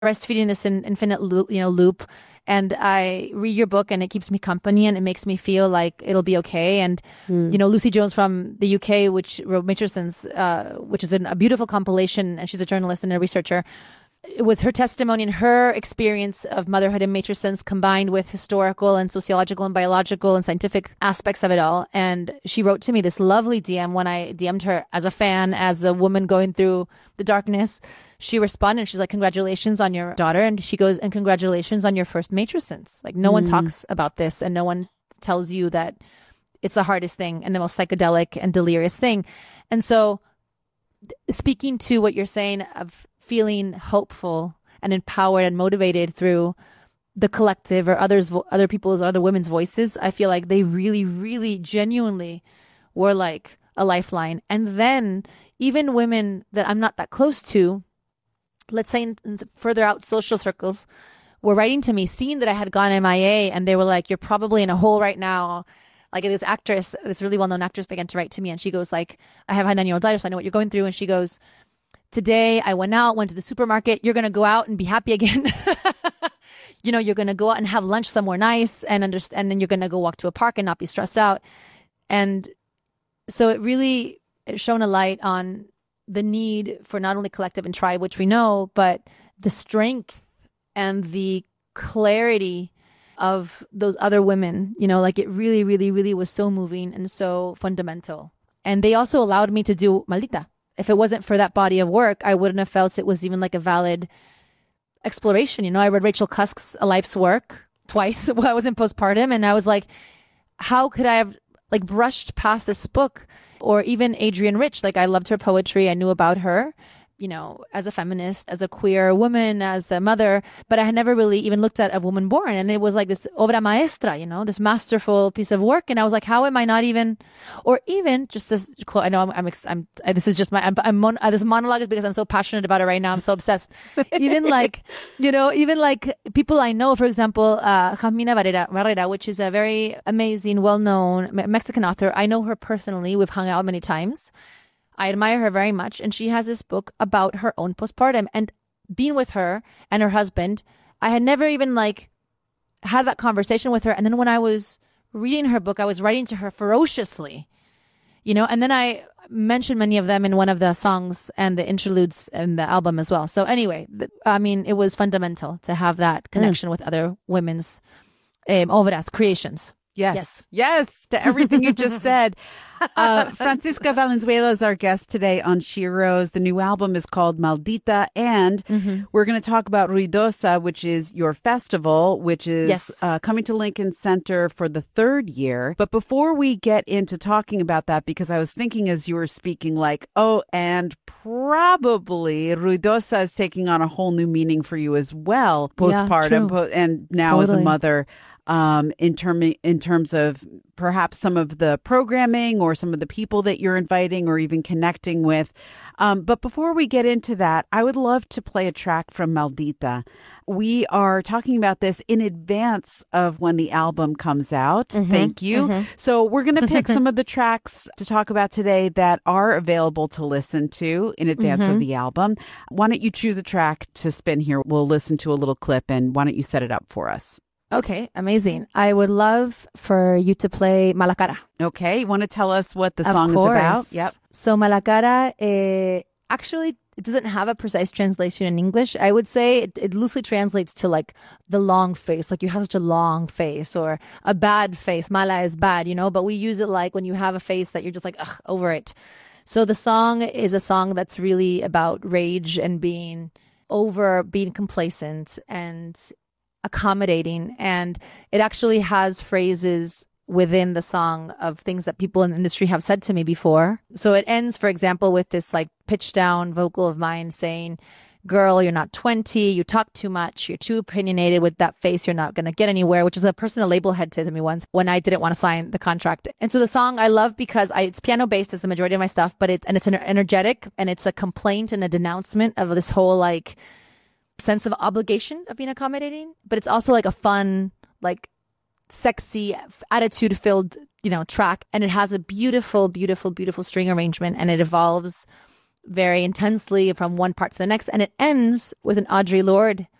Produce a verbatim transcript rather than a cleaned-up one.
breastfeeding this in, infinite loop, you know, loop. And I read your book and it keeps me company and it makes me feel like it'll be okay. And, Mm. you know, Lucy Jones from the U K, which wrote Matrixence, uh, which is an, a beautiful compilation, and she's a journalist and a researcher. It was her testimony and her experience of motherhood and Matrixence combined with historical and sociological and biological and scientific aspects of it all. And she wrote to me this lovely D M when I D M'd her as a fan, as a woman going through the darkness. She responded, she's like, congratulations on your daughter. And she goes, and congratulations on your first Matrixence. Like, no mm. one talks about this and no one tells you that it's the hardest thing and the most psychedelic and delirious thing. And so speaking to what you're saying of feeling hopeful and empowered and motivated through the collective or others, other people's, other women's voices, I feel like they really, really genuinely were like a lifeline. And then even women that I'm not that close to, let's say in, in further out social circles, were writing to me, seeing that I had gone M I A, and they were like, you're probably in a hole right now. Like this actress, this really well-known actress began to write to me, and she goes like, I have a nine-year-old daughter, so I know what you're going through. And she goes, today I went out, went to the supermarket. You're going to go out and be happy again. You know, you're going to go out and have lunch somewhere nice and understand, and then you're going to go walk to a park and not be stressed out. And so it really shone a light on the need for not only collective and tribe, which we know, but the strength and the clarity of those other women. You know, like it really, really, really was so moving and so fundamental. And they also allowed me to do Maldita. If it wasn't for that body of work, I wouldn't have felt it was even like a valid exploration. You know, I read Rachel Cusk's A Life's Work twice while I was in postpartum, and I was like, how could I have like brushed past this book? Or even Adrienne Rich, like I loved her poetry. I knew about her, you know, as a feminist, as a queer woman, as a mother, but I had never really even looked at A Woman Born. And it was like this obra maestra, you know, this masterful piece of work. And I was like, how am I not even, or even just this, I know I'm, I'm, I'm this is just my, I'm, I'm mon, this monologue is because I'm so passionate about it right now. I'm so obsessed. Even like, you know, even like people I know, for example, uh, Jamina Barrera, Barrera, which is a very amazing, well-known Mexican author. I know her personally. We've hung out many times. I admire her very much. And she has this book about her own postpartum, and being with her and her husband, I had never even like had that conversation with her. And then when I was reading her book, I was writing to her ferociously, you know, and then I mentioned many of them in one of the songs and the interludes in the album as well. So anyway, th- I mean, it was fundamental to have that connection mm. with other women's um, obras, creations. Yes. yes. Yes. To everything you just said. Uh, Francisca Valenzuela is our guest today on Sheroes. The new album is called Maldita. And mm-hmm. we're going to talk about Ruidosa, which is your festival, which is yes. uh, coming to Lincoln Center for the third year. But before we get into talking about that, because I was thinking as you were speaking, like, oh, and probably Ruidosa is taking on a whole new meaning for you as well, postpartum, yeah, po- and now totally. as a mother. Um, in term in terms of perhaps some of the programming or some of the people that you're inviting or even connecting with. Um, but before we get into that, I would love to play a track from Maldita. We are talking about this in advance of when the album comes out. Mm-hmm, Thank you. Mm-hmm. So we're going to pick some of the tracks to talk about today that are available to listen to in advance mm-hmm. of the album. Why don't you choose a track to spin here? We'll listen to a little clip, and why don't you set it up for us? Okay, amazing. I would love for you to play Mala Cara. Okay, you want to tell us what the of song course. is about? Yep. So Mala Cara, eh, actually, it doesn't have a precise translation in English. I would say it, it loosely translates to like the long face, like you have such a long face, or a bad face. Mala is bad, you know, but we use it like when you have a face that you're just like, ugh, over it. So the song is a song that's really about rage and being over, being complacent and accommodating, and it actually has phrases within the song of things that people in the industry have said to me before. So it ends, for example, with this like pitched down vocal of mine saying, girl, you're not twenty, you talk too much, you're too opinionated, with that face you're not going to get anywhere, which is a person the label had said to me once when I didn't want to sign the contract. And so the song I love because I, it's piano based as the majority of my stuff, but it, and it's energetic, and it's a complaint and a denouncement of this whole like sense of obligation of being accommodating, but it's also like a fun, like sexy, attitude filled, you know, track. And it has a beautiful, beautiful, beautiful string arrangement, and it evolves very intensely from one part to the next. And it ends with an Audre Lorde